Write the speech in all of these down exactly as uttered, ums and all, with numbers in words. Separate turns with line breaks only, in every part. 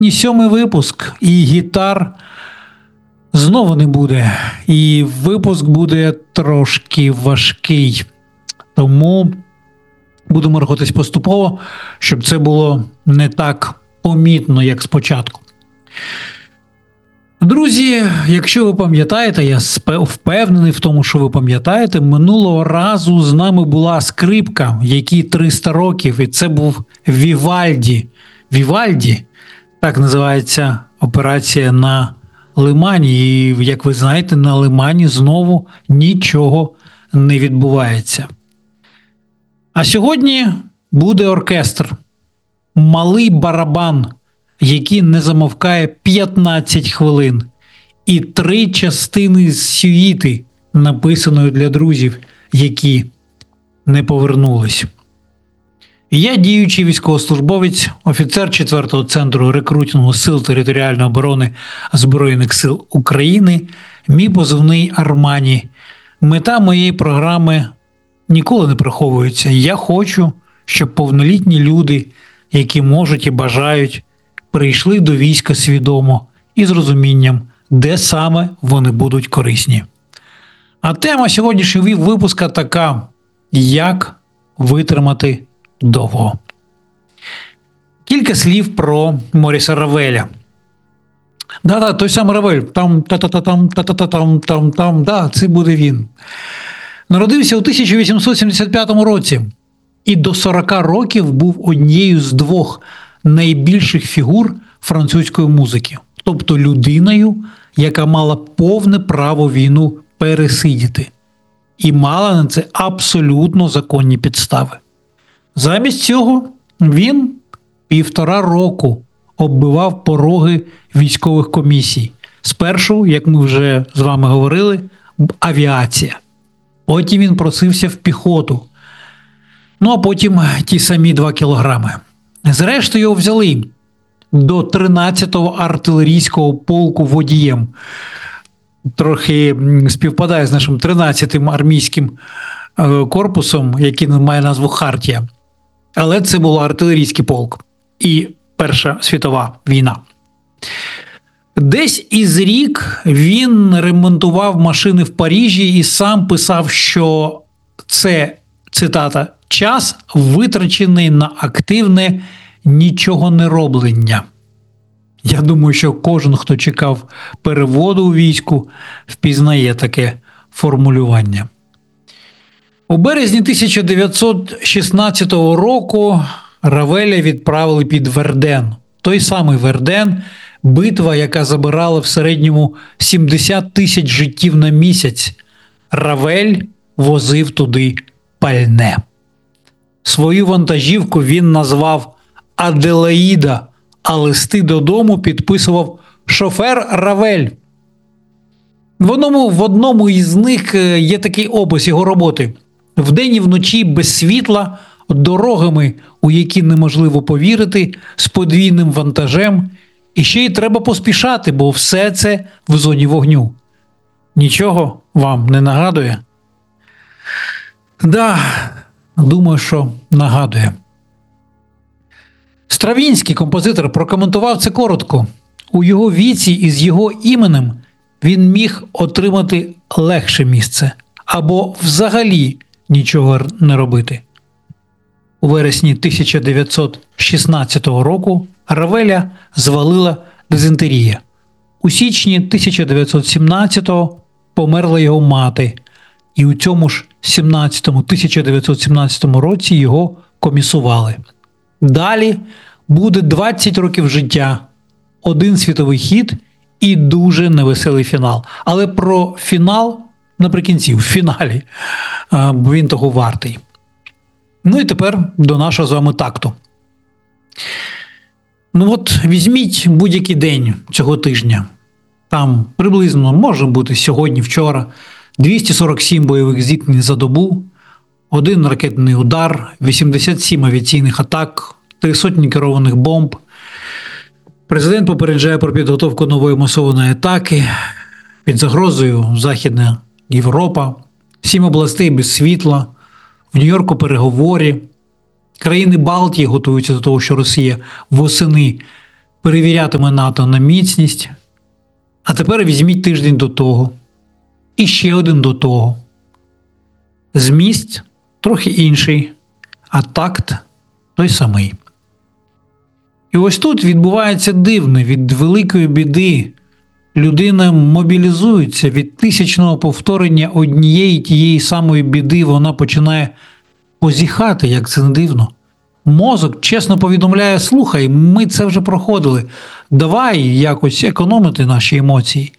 І сьомий випуск, і гітар знову не буде. І випуск буде трошки важкий. Тому будемо рухатись поступово, щоб це було не так помітно, як спочатку. Друзі, якщо ви пам'ятаєте, я впевнений в тому, що ви пам'ятаєте, минулого разу з нами була скрипка, якій триста років, і це був Вівальді. Вівальді, так називається операція на Лимані. І, як ви знаєте, на Лимані знову нічого не відбувається. А сьогодні буде оркестр. Малий барабан, який не замовкає п'ятнадцять хвилин. І три частини з сюїти, написаної для друзів, які не повернулись. Я діючий військовослужбовець, офіцер четвертого центру рекрутингу Сил територіальної оборони Збройних сил України, мій позивний Армані. Мета моєї програми ніколи не приховується. Я хочу, щоб повнолітні люди, які можуть і бажають, прийшли до війська свідомо і з розумінням, де саме вони будуть корисні. А тема сьогоднішнього випуска така: як витримати довго. Кілька слів про Моріса Равеля. Да-да, той самий Равель. Там, та-та-та-там, та-та-та-там, там-там, да, це буде він. Народився у тисяча вісімсот сімдесят п'ятому році і до сорока років був однією з двох найбільших фігур французької музики. Тобто людиною, яка мала повне право війну пересидіти. І мала на це абсолютно законні підстави. Замість цього він півтора року оббивав пороги військових комісій. Спершу, як ми вже з вами говорили, авіація. Потім він просився в піхоту. Ну, а потім ті самі два кілограми. Зрештою його взяли до тринадцятого артилерійського полку водієм. Трохи співпадає з нашим тринадцятим армійським корпусом, який має назву Хартія. Але це був артилерійський полк і Перша світова війна. Десь із рік він ремонтував машини в Парижі і сам писав, що це, цитата, час витрачений на активне нічого не роблення. Я думаю, що кожен, хто чекав переводу у війську, впізнає таке формулювання. У березні тисяча дев'ятсот шістнадцятого року Равеля відправили під Верден. Той самий Верден – битва, яка забирала в середньому сімдесят тисяч життів на місяць. Равель возив туди пальне. Свою вантажівку він назвав «Аделаїда», а листи додому підписував «Шофер Равель». В одному, в одному із них є такий опис його роботи. Вдень і вночі без світла, дорогами, у які неможливо повірити, з подвійним вантажем. І ще й треба поспішати, бо все це в зоні вогню. Нічого вам не нагадує? Да, думаю, що нагадує. Стравінський, композитор, прокоментував це коротко. У його віці і з його іменем він міг отримати легше місце або взагалі нічого не робити. У вересні тисяча дев'ятсот шістнадцятого року Равеля звалила дизентерія. У січні тисяча дев'ятсот сімнадцятого померла його мати, і у цьому ж тисяча дев'ятсот сімнадцятому році його комісували. Далі буде двадцять років життя, один світовий хіт і дуже невеселий фінал. Але про фінал наприкінці, в фіналі, бо він того вартий. Ну і тепер до нашого з вами такту. Ну от візьміть будь-який день цього тижня. Там приблизно може бути сьогодні, вчора, двісті сорок сім бойових зіткнень за добу, один ракетний удар, вісімдесят сім авіаційних атак, три сотні керованих бомб. Президент попереджає про підготовку нової масованої атаки. Під загрозою Західна Європа. Сім областей без світла. В Нью-Йорку переговори. Країни Балтії готуються до того, що Росія восени перевірятиме НАТО на міцність. А тепер візьміть тиждень до того. І ще один до того. Зміст трохи інший, а такт той самий. І ось тут відбувається дивне. Від великої біди людина мобілізується, від тисячного повторення однієї тієї самої біди вона починає позіхати, як це не дивно. Мозок чесно повідомляє: слухай, ми це вже проходили, давай якось економити наші емоції.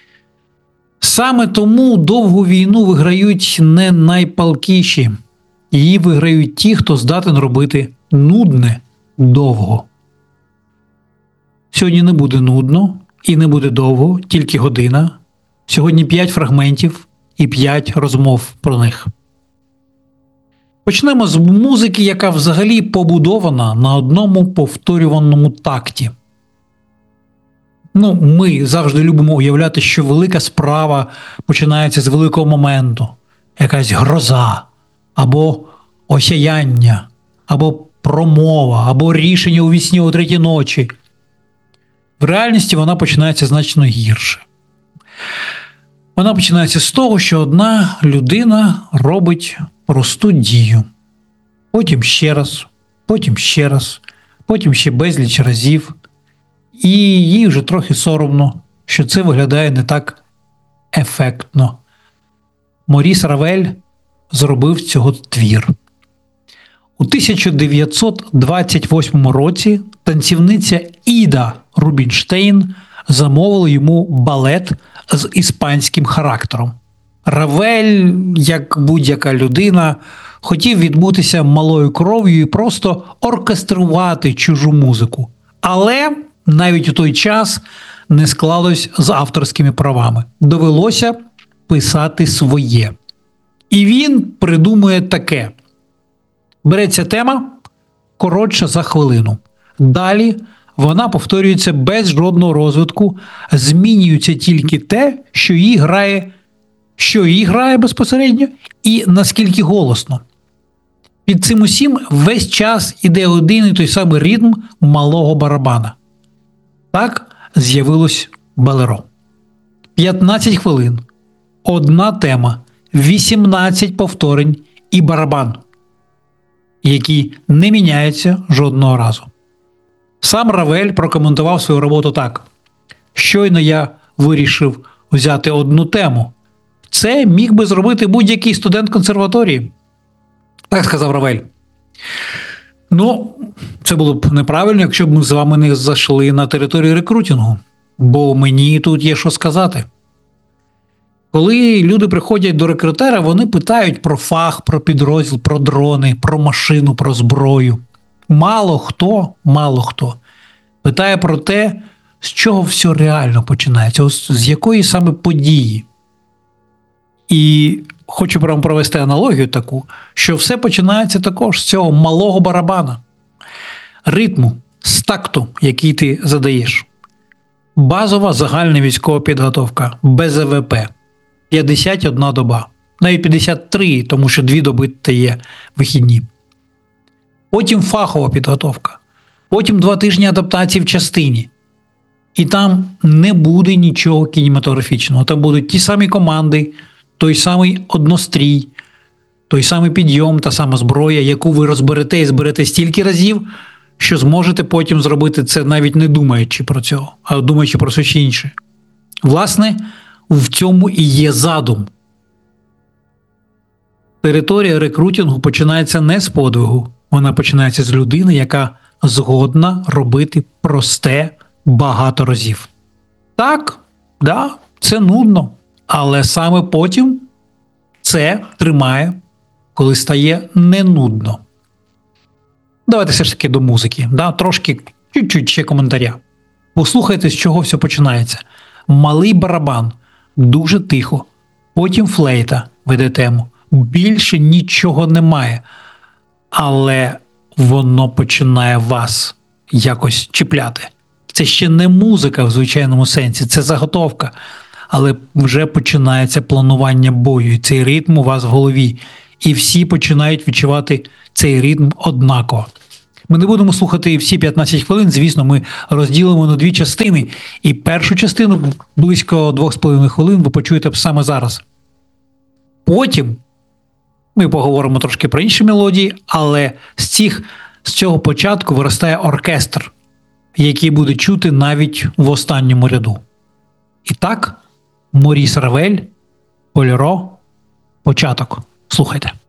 Саме тому довгу війну виграють не найпалкіші. Її виграють ті, хто здатен робити нудне довго. Сьогодні не буде нудно і не буде довго, тільки година. Сьогодні п'ять фрагментів і п'ять розмов про них. Почнемо з музики, яка взагалі побудована на одному повторюваному такті. Ну, ми завжди любимо уявляти, що велика справа починається з великого моменту. Якась гроза, або осяяння, або промова, або рішення у вісні о третій ночі. В реальності вона починається значно гірше. Вона починається з того, що одна людина робить просту дію. Потім ще раз, потім ще раз, потім ще безліч разів. І їй вже трохи соромно, що це виглядає не так ефектно. Моріс Равель зробив з цього твір. У тисяча дев'ятсот двадцять восьмому році танцівниця Іда Рубінштейн замовила йому балет з іспанським характером. Равель, як будь-яка людина, хотів відбутися малою кров'ю і просто оркеструвати чужу музику. Але навіть у той час не склалось з авторськими правами. Довелося писати своє. І він придумує таке. Береться тема коротша за хвилину. Далі вона повторюється без жодного розвитку, змінюється тільки те, що її грає, що її грає безпосередньо і наскільки голосно. Під цим усім весь час іде один і той самий ритм малого барабана. Так з'явилось Болеро. п'ятнадцять хвилин, одна тема, вісімнадцять повторень і барабан, які не міняються жодного разу. Сам Равель прокоментував свою роботу так. Щойно я вирішив взяти одну тему. Це міг би зробити будь-який студент консерваторії. Так сказав Равель. Ну, це було б неправильно, якщо б ми з вами не зайшли на територію рекрутингу. Бо мені тут є що сказати. Коли люди приходять до рекрутера, вони питають про фах, про підрозділ, про дрони, про машину, про зброю. Мало хто, мало хто питає про те, з чого все реально починається, ось з якої саме події. І хочу вам провести аналогію таку, що все починається також з цього малого барабана, ритму, з такту, який ти задаєш. Базова загальна військова підготовка, без Е В П, п'ятдесят одна доба, навіть п'ятдесят три, тому що дві доби та є вихідні. Потім фахова підготовка, потім два тижні адаптації в частині. І там не буде нічого кінематографічного, там будуть ті самі команди, той самий однострій, той самий підйом, та сама зброя, яку ви розберете і зберете стільки разів, що зможете потім зробити це навіть не думаючи про цього, а думаючи про щось інше. Власне, в цьому і є задум. Територія рекрутингу починається не з подвигу, вона починається з людини, яка згодна робити просте багато разів. Так, да, це нудно, але саме потім це тримає, коли стає не нудно. Давайте все ж таки до музики, да? Трошки, чуть-чуть ще коментаря. Послухайте, з чого все починається. Малий барабан, дуже тихо, потім флейта веде тему. Більше нічого немає, але воно починає вас якось чіпляти. Це ще не музика в звичайному сенсі, це заготовка, але вже починається планування бою, і цей ритм у вас в голові. І всі починають відчувати цей ритм однаково. Ми не будемо слухати всі п'ятнадцять хвилин, звісно, ми розділимо на дві частини. І першу частину, близько двох з половиною хвилин, ви почуєте саме зараз. Потім ми поговоримо трошки про інші мелодії, але з, цих, з цього початку виростає оркестр, який буде чути навіть в останньому ряду. І так, Моріс Равель, Болеро, початок. Слухайте.